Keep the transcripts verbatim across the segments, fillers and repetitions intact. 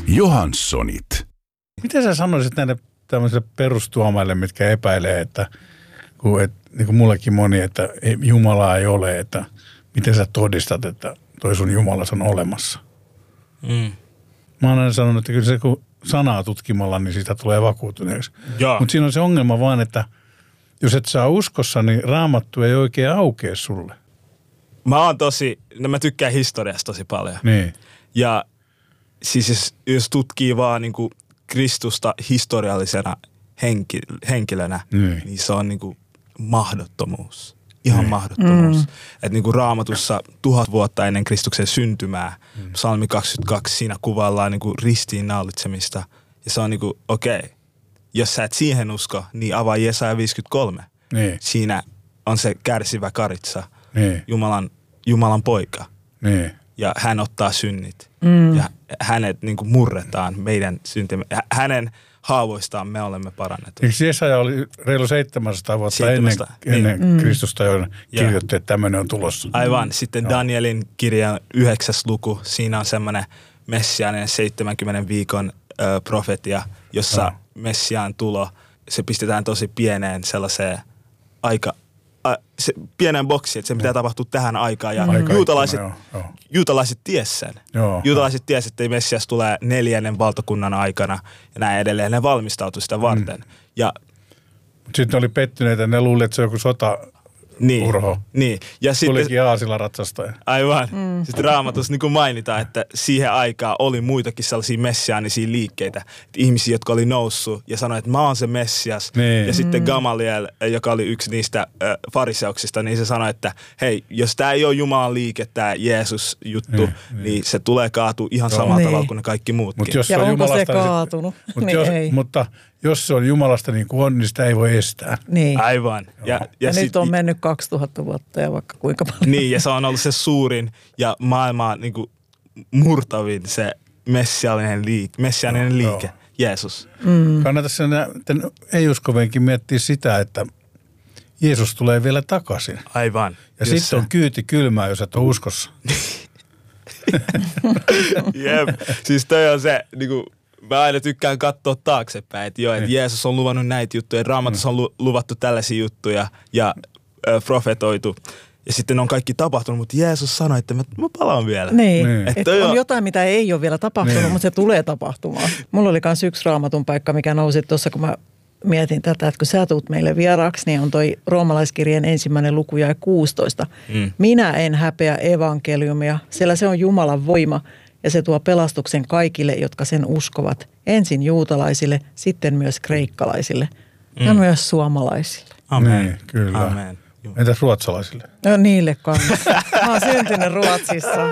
Johanssonit. Miten sä sanoisit näille tämmöisille perustuomaille, mitkä epäilee, että kun, et, niin kuin mullekin moni, että Jumalaa ei ole, että miten sä todistat, että toi sun Jumalas on olemassa? Mm. Mä oon aina sanonut, että kyllä se kun sanaa tutkimalla, niin siitä tulee vakuutuneeksi. Mutta siinä on se ongelma vaan, että jos et saa uskossa, niin Raamattu ei oikein aukea sulle. Mä oon tosi, no mä tykkään historiasta tosi paljon. Niin. Ja siis jos, jos tutkii vaan niin kuin Kristusta historiallisena henki, henkilönä, niin. niin se on niin kuin mahdottomuus. Ihan niin. mahdottomuus. Mm. Että niin kuin Raamatussa tuhat vuotta ennen Kristuksen syntymää, mm. psalmi kaksikymmentäkaksi, siinä kuvaillaan niin kuin ristiinnaulitsemista. Ja se on niin kuin, okei, okay, jos sä et siihen usko, niin avaa Jesaja viisikymmentäkolme. Niin. Siinä on se kärsivä karitsa, niin. Jumalan, Jumalan poika. Niin. Ja hän ottaa synnit. Mm. Ja hänet niin kuin murretaan meidän syntimme. Hänen haavoistaan me olemme parannettu. Eikö Jesaja oli reilu seitsemänsataa vuotta seitsemänsataa ennen, ennen niin. Kristusta, jo kirjoitti, että tämmöinen on tulossa? Aivan. Sitten Joo. Danielin kirjan yhdeksäs luku. Siinä on semmoinen messiaaninen seitsemänkymmenen viikon ö, profetia, jossa Joo. Messiaan tulo, se pistetään tosi pieneen sellaiseen aika, a, se, pieneen boksiin, että se pitää tapahtua tähän aikaan. Ja mm-hmm. juutalaiset, joo, joo. juutalaiset ties sen. Joo, juutalaiset ties, että Messias tulee neljännen valtakunnan aikana ja näin edelleen. Ne valmistautui sitä varten. Mm. Ja sitten oli pettyneitä, ne luulivat, että se on joku sota. Niin, Urho. niin. Ja tulikin aasilla ratsastaja. Aivan. Mm. Sitten Raamatussa niin kuin mainitaan, että siihen aikaan oli muitakin sellaisia messiaanisia liikkeitä. Että ihmisiä, jotka oli noussut ja sanoi, että mä oon se Messias. Niin. Ja sitten Gamaliel, joka oli yksi niistä äh, fariseuksista, niin se sanoi, että hei, jos tää ei ole Jumalan liike, tää Jeesus-juttu, niin, niin. niin se tulee kaatua ihan samalla niin. tavalla kuin ne kaikki muutkin. Mut jos ja on onko se kaatunut? Niin, mutta, jos, ei. mutta jos se on Jumalasta niin kuin on, niin sitä ei voi estää. Niin. Aivan. Ja, ja, ja sit, nyt on mennyt kaksituhatta vuotta ja vaikka kuinka paljon. Niin, ja se on ollut se suurin ja maailman niin kuin murtavin se messiaaninen liike, messiaaninen liike joo. Jeesus. Mm. Kannattaisi sen ei-uskovenkin miettiä sitä, että Jeesus tulee vielä takaisin. Aivan. Ja sitten se on kyyti kylmää, jos et ole uskossa. Jep. Siis toi on se, niin kuin, mä aina tykkään katsoa taaksepäin, että joo, että niin. Jeesus on luvannut näitä juttuja, Raamatussa on lu- luvattu tällaisia juttuja ja ö, profetoitu. Ja sitten ne on kaikki tapahtunut, mutta Jeesus sanoi, että mä, mä palaan vielä. Niin, niin. että et on jo jotain, mitä ei ole vielä tapahtunut, niin. mutta se tulee tapahtumaan. Mulla oli myös yksi Raamatun paikka, mikä nousi tuossa, kun mä mietin tätä, että kun sä tuut meille vieraaksi, niin on toi roomalaiskirjeen ensimmäinen luku jae kuusitoista. Mm. Minä en häpeä evankeliumia, sillä se on Jumalan voima ja se tuo pelastuksen kaikille, jotka sen uskovat. Ensin juutalaisille, sitten myös kreikkalaisille mm. ja myös suomalaisille. Amen. Niin, kyllä. Amen. Entäs ruotsalaisille? No niille kanssa. Mä oon syntynyt Ruotsissa.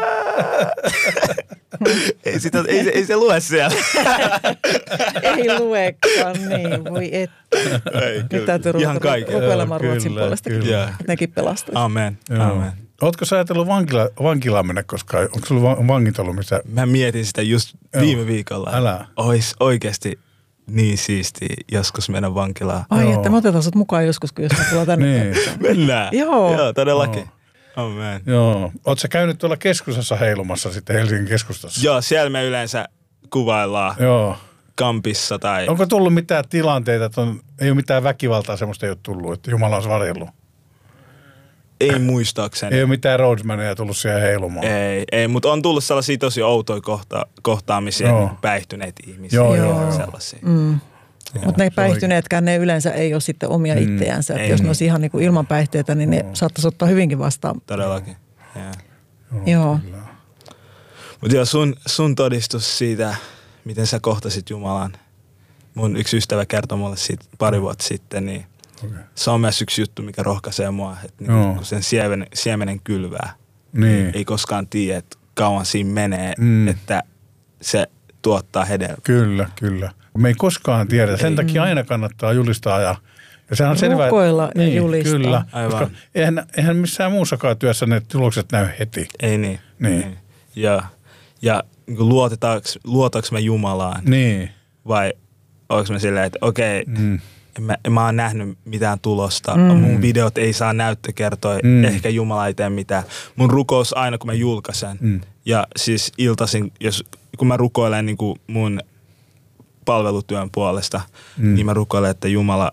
ei, sitä, ei, se, ei se lue siellä. ei luekaan, niin voi että. Ei, Nyt täytyy ruveta rukoilemaan Ruotsin kyllä, puolesta. Kyllä. Nekin pelastaisi. Amen. Amen. Ootko sä ajatellut vankila, vankilaan mennä koskaan? Onko sulla vangit ollut missä? Mä mietin sitä just Joo. viime viikolla. Älä. Ois oikeasti niin siistiä joskus mennä vankilaan. Ai, Joo. että me otetaan sut mukaan joskus, kun jos me tullaan tänne. niin. Mennään. Joo. Joo, todellakin. Amen. Joo. Ootko sä käynyt tuolla keskustassa heilumassa sitten Helsingin keskustassa? Joo, siellä me yleensä kuvaillaan. Joo. Kampissa tai... Onko tullut mitään tilanteita, että on, ei ole mitään väkivaltaa, semmoista ei ole tullut, että Jumala on varjellut? Ei muistaakseni. Ei ole mitään roadsmaneja tullut siihen heilumaan. Ei, ei, mutta on tullut sellaisia tosi outoja kohta, kohtaamisia, niin päihtyneitä ihmisiä. Joo, joo. joo. Sellaisia. Mm. Mutta ne päihtyneetkään, ne yleensä ei ole sitten omia mm. itseänsä. Ei, jos ne olisi ihan niin kuin ilman päihteitä, niin ne saattaisi ottaa hyvinkin vastaan. Todellakin. Joo. joo. Mutta joo, sun, sun todistus siitä, miten sä kohtasit Jumalan. Mun yksi ystävä kertoi mulle siitä pari vuotta sitten, niin okay. se on myös yksi juttu, mikä rohkaisee mua. Että niin, kun sen siemenen, siemenen kylvää, niin. ei koskaan tiedä, että kauan siinä menee, mm. että se tuottaa hedelmää. Kyllä, kyllä. Me ei koskaan tiedä. Sen ei. takia aina kannattaa julistaa ja, ja sehän on selvä. Rukoilla ja niin, julistaa. Kyllä. Aivan. Eihän, eihän missään muussakaan työssä ne tulokset näy heti. Ei niin. Niin. niin. Ja, ja niin luotetaanko, luotaanko me Jumalaan? Niin. Vai onko me silleen, että okei, okay, mm. en, mä, en mä ole nähnyt mitään tulosta. Mm. Mun videot ei saa näyttökertoja. Mm. Ehkä Jumala ei tee mitään. Mun rukous aina, kun mä julkaisen. Mm. Ja siis iltaisin, jos kun mä rukoilen niin kuin mun palvelutyön puolesta, mm. niin mä rukoilen, että Jumala,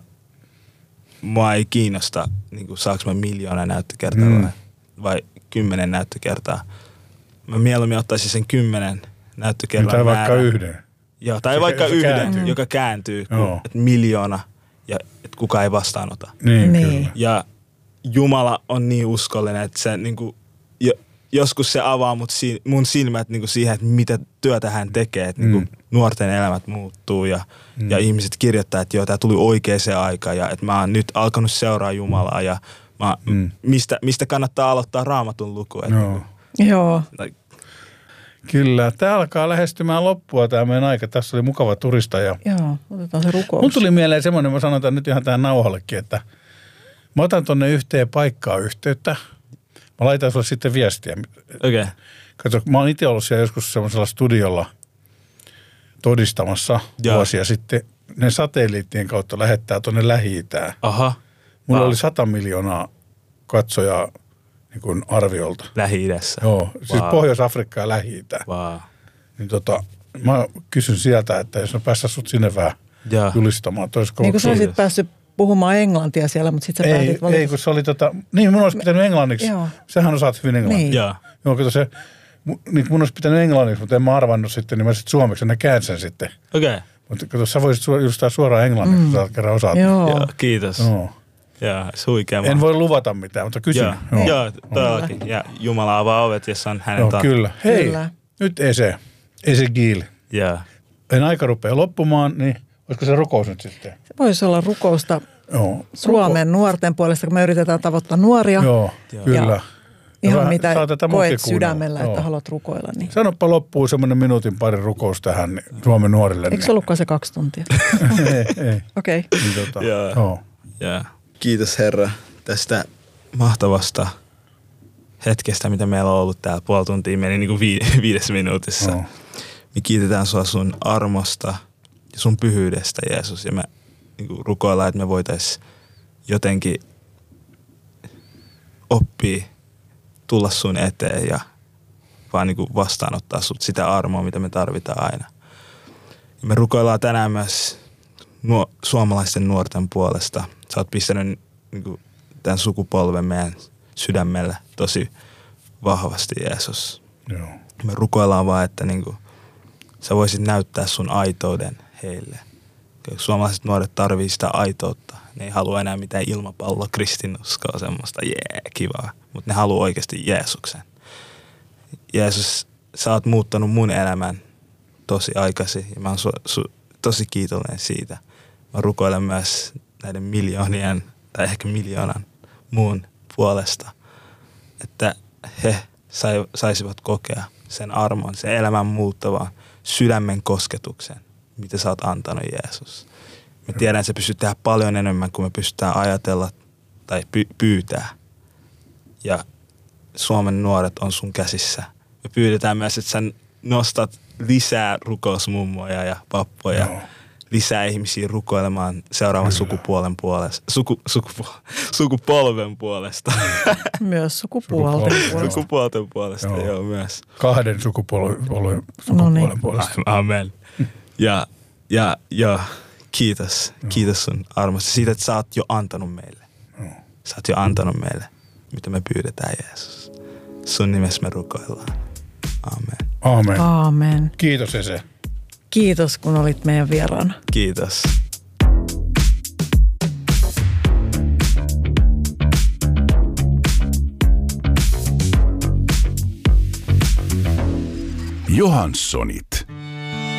mua ei kiinnosta, niin kuin, saanko mä miljoona näyttökertaa mm. vai, vai kymmenen näyttökertaa. Mä mieluummin ottaisin sen kymmenen näyttökerran tai määrän. vaikka yhden. Joo, tai se, vaikka yhden, kääntyy. joka kääntyy, kun, että miljoona ja että kukaan ei vastaanota. Niin, niin. kyllä. Ja Jumala on niin uskollinen, että se niin kuin, jo, joskus se avaa mut si, mun silmät niin kuin siihen, että mitä työtä hän tekee. Että mm. niin kuin nuorten elämät muuttuu ja, mm. ja ihmiset kirjoittaa, että joo, tämä tuli oikeaan aikaan ja että mä oon nyt alkanut seuraa Jumalaa ja mä, mm. mistä, mistä kannattaa aloittaa Raamatun luku. Että no. niin kuin, joo. Like, Kyllä. Tämä alkaa lähestymään loppua tämä meidän aika. Tässä oli mukava turista. Ja Joo, otetaan se rukous. mun tuli mieleen semmoinen, mä sanon tämän nyt ihan tähän nauhallekin, että mä otan tonne yhteen paikkaan yhteyttä. Mä laitan sulle sitten viestiä. okei. Okay. Kato, mä oon itse ollut siellä joskus semmoisella studiolla todistamassa Joo. vuosia sitten. Ne satelliittien kautta lähettää tuonne Lähi-Itään. Aha. Mulla Wow. oli sata miljoonaa katsojaa niin kuin arviolta. Lähi-idässä. Joo, siis Wow. Pohjois-Afrikka ja Lähi-Itä. Wow. Niin tota, mä kysyn sieltä, että jos mä päässä sut sinne vähän Joo. julistamaan. Toisko Niin kuin sä olisit päässyt puhumaan englantia siellä, mutta sitten sä ei, päätit valita. ei, kun se oli tota, niin mun olisi pitänyt englanniksi. Joo. Sähän osaat hyvin englantia. Niin. Joo. Joo, kato se, mu- niin mun olisi pitänyt englanniksi, mutta en mä arvannut sitten, niin mä sitten suomeksi ja ne käänsin sitten. Okei. Okay. Mutta kato, sä voisit su- julistaa suoraan englanniksi, mm. kun sä kerran osaat. Joo. Joo, kiitos. Joo. Joo, se huikea. En voi luvata mitään, mutta kysyn. Joo, joo todellakin. Ja Jumala avaa ovet, jos on hänen Joo, tahto. kyllä. Hei, Kyllä. nyt Ese, Ese Giil. Joo. En aika rupeaa loppumaan, niin olisiko se rukous nyt sitten? Se voisi olla rukousta Joo. Suomen nuorten puolesta, kun me yritetään tavoittaa nuoria. Joo, Joo. kyllä. Ihan Hyvä, mitä saa tätä koet munkin kuunnella. sydämellä, Joo. että haluat rukoilla. Niin. Sanoppa loppuun semmoinen minuutin pari rukous tähän niin Suomen nuorille. Eikö se ollutkaan se kaksi tuntia? ei, ei. Okei. Okay. Niin, tota, Joo. joo. Joo. Kiitos Herra tästä mahtavasta hetkestä, mitä meillä on ollut täällä. Puoli tuntia meni niin kuin vi- viidessä minuutissa. Joo. Me kiitetään sua sun armosta ja sun pyhyydestä, Jeesus. Ja me niin kuin rukoillaan, että me voitaisiin jotenkin oppia tulla sun eteen ja vaan niin kuin vastaanottaa sut sitä armoa, mitä me tarvitaan aina. Ja me rukoillaan tänään myös nuo, suomalaisten nuorten puolesta. Sä oot pistänyt niin kuin, tämän sukupolven meidän sydämelle tosi vahvasti, Jeesus. Joo. Me rukoillaan vaan, että niin kuin, sä voisit näyttää sun aitouden heille. Suomalaiset nuoret tarvii sitä aitoutta. Ne ei halua enää mitään ilmapalloa, kristinuskoa, semmoista jee, kivaa. Mutta ne haluaa oikeasti Jeesuksen. Jeesus, sä oot muuttanut mun elämän tosi aikaisin ja mä oon su, su, tosi kiitollinen siitä. Mä rukoilen myös näiden miljoonien tai ehkä miljoonan muun puolesta, että he sai, saisivat kokea sen armon, sen elämän muuttavan sydämen kosketuksen, mitä sä oot antanut, Jeesus. Me tiedän, että sä pystyt tehdä paljon enemmän kuin me pystytään ajatella tai py- pyytää. Ja Suomen nuoret on sun käsissä. Me pyydetään myös, että sä nostat lisää rukousmummoja ja pappoja. Joo. Lisää ihmisiä rukoilemaan seuraavan Kyllä. sukupuolen puolesta. Suku, sukupu, sukupolven puolesta. Myös sukupuolten puolesta. Sukupuolten puolesta, joo, Joo. joo myös. Kahden sukupuolen, sukupuolen No niin. puolesta. Amen. Ja, ja, ja kiitos. Kiitos sun armosta. Siitä, että sä oot jo antanut meille. Joo. Sä oot jo antanut meille, mitä me pyydetään, Jeesus. Sun nimessä me rukoillaan. Amen. Aamen. Aamen. Kiitos Ese. Kiitos, kun olit meidän vieraana. Kiitos. Johanssonit.